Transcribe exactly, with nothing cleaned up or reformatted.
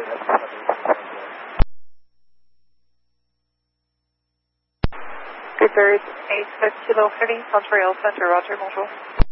Good Bird, eight six Kilo Heavy, Montreal Center, Roger, bonjour.